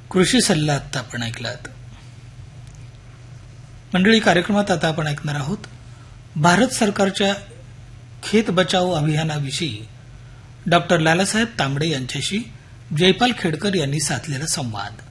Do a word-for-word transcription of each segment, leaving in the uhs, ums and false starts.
कृषी सल्ला आता आपण ऐकलात. मंडळी, कार्यक्रमात आता आपण ऐकणार आहोत भारत सरकारच्या खेत बचाव अभियानाविषयी डॉक्टर लालासाहेब तांबडे यांच्याशी जयपाल खेडकर यांनी साधलेला संवाद.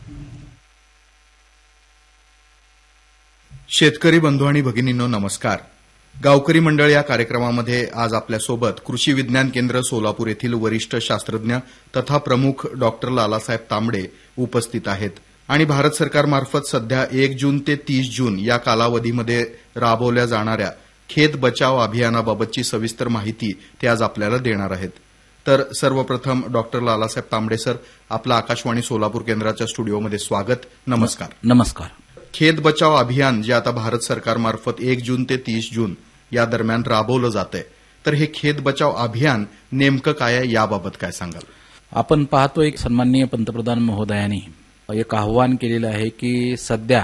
शेतकरी बंधू आणि भगिनींनो, नमस्कार. गावकरी मंडळ या कार्यक्रमामध्ये आज आपल्यासोबत कृषी विज्ञान केंद्र सोलापूर येथील वरिष्ठ शास्त्रज्ञ तथा प्रमुख डॉक्टर लालासाहेब तांबडे उपस्थित आहेत आणि भारत सरकारमार्फत सध्या एक जून ते तीस जून या कालावधीमध्ये राबवल्या जाणाऱ्या खेत बचाव अभियानाबाबतची सविस्तर माहिती ते आज आपल्याला देणार आहेत. तर सर्वप्रथम डॉक्टर लालासाहेब तांबडे सर, आपलं आकाशवाणी सोलापूर केंद्राच्या स्टुडिओमध्ये स्वागत. नमस्कार. नमस्कार. खेत बचाव अभियान जे आता भारत सरकारमार्फत एक जून ते तीस जून या दरम्यान राबवलं जातंय, तर हे खेत बचाव अभियान नेमकं काय आहे याबाबत काय सांगाल? आपण पाहतो एक सन्माननीय पंतप्रधान महोदयांनी एक आव्हान केलेलं आहे की सध्या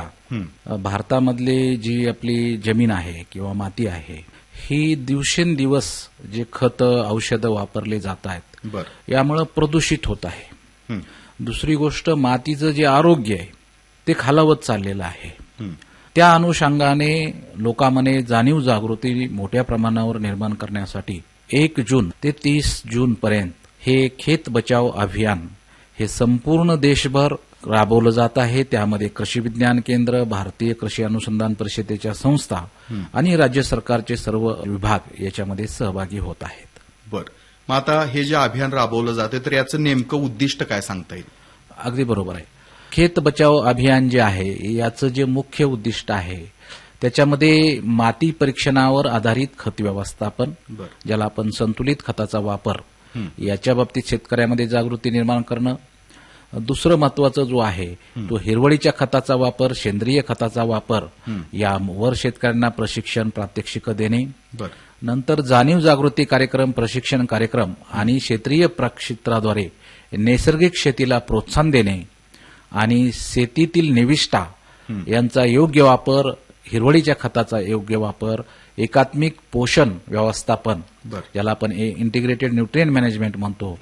भारतामधली जी आपली जमीन आहे किंवा माती आहे ही दिवसेंदिवस जे खत औषधं वापरले जात आहेत यामुळे प्रदूषित होत आहे. दुसरी गोष्ट, मातीचं जे आरोग्य आहे ते खालावत चाललेलं आहे. त्या अनुषंगाने लोकांमध्ये जाणीव जागृती मोठ्या प्रमाणावर निर्माण करण्यासाठी एक जून ते तीस जून पर्यंत हे खेत बचाव अभियान हे संपूर्ण देशभर राबवलं जात आहे. त्यामध्ये कृषी विज्ञान केंद्र, भारतीय कृषी अनुसंधान परिषदेच्या संस्था आणि राज्य सरकारचे सर्व विभाग याच्यामध्ये सहभागी होत आहेत. बरं, मग आता हे जे अभियान राबवलं जाते तर याचं नेमकं उद्दिष्ट काय सांगता येईल? अगदी बरोबर आहे. खेत बचाव अभियान जे आहे याचं जे मुख्य उद्दिष्ट आहे त्याच्यामध्ये माती परीक्षणावर आधारित खत व्यवस्थापन, ज्याला आपण संतुलित खताचा वापर, याच्या बाबतीत शेतकऱ्यामध्ये जागृती निर्माण करणं. दुसरं महत्वाचं जो आहे तो हिरवळीच्या खताचा वापर, सेंद्रिय खताचा वापर यावर शेतकऱ्यांना प्रशिक्षण प्रात्यक्षिकं देणे. नंतर जाणीव जागृती कार्यक्रम, प्रशिक्षण कार्यक्रम आणि क्षेत्रीय प्रक्षेत्राद्वारे नैसर्गिक शेतीला प्रोत्साहन देणे आणि शेतीतील निविष्ठा यांचा योग्य वापर, हिरवळीच्या खताचा योग्य वापर, एकात्मिक पोषण व्यवस्थापन, ज्याला आपण इंटिग्रेटेड न्यूट्रिएंट मॅनेजमेंट म्हणतो,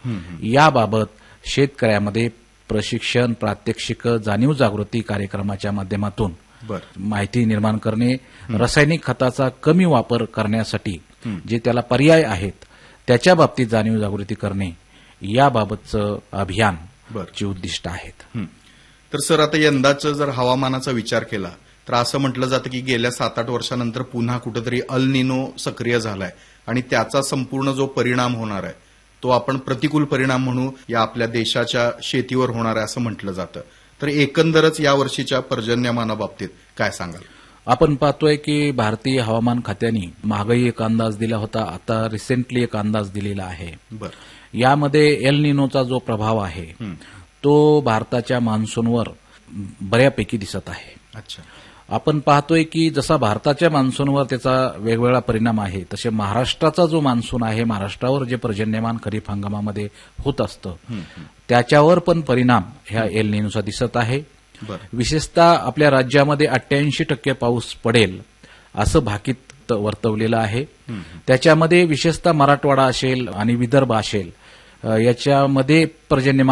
याबाबत शेतकऱ्यामध्ये प्रशिक्षण, प्रात्यक्षिक, जाणीव जागृती कार्यक्रमाच्या माध्यमातून माहिती निर्माण करणे. रासायनिक खताचा कमी वापर करण्यासाठी जे त्याला पर्याय आहेत त्याच्या बाबतीत जाणीव जागृती करणे, याबाबतचं अभियान ची उद्दिष्ट आहेत. तर सर, आता यंदाचं जर हवामानाचा विचार केला तर असं म्हटलं जातं की गेल्या सात आठ वर्षानंतर पुन्हा कुठेतरी अल निनो सक्रिय झालाय आणि त्याचा संपूर्ण जो परिणाम होणार आहे तो आपण प्रतिकूल परिणाम म्हणू या आपल्या देशाच्या शेतीवर होणार आहे असं म्हटलं जातं. तर एकंदरच या वर्षीच्या पर्जन्यमानाबाबतीत काय सांगाल? आपण पाहतोय की भारतीय हवामान खात्याने मागही एक अंदाज दिला होता, आता रिसेंटली एक अंदाज दिलेला आहे. यामध्ये एल निनोचा जो प्रभाव आहे तो भारताच्या मान्सूनवर बऱ्यापैकी दिसत आहे. अच्छा. आपण पाहतोय की जसा भारताच्या मान्सूनवर त्याचा वेगवेगळा परिणाम आहे तसे महाराष्ट्राचा जो मान्सून आहे, महाराष्ट्रावर जे पर्जन्यमान खरीप हंगामामध्ये होत असतं त्याच्यावर पण परिणाम ह्या एल निनोचा दिसत आहे. विशेषतः आपल्या राज्यामध्ये अठ्ठ्याऐंशी टक्के पाऊस पडेल असं भाकीत वर्तवलेलं आहे. त्याच्यामध्ये विशेषतः मराठवाडा असेल आणि विदर्भ असेल याच्यामध्ये पर्जन्यमान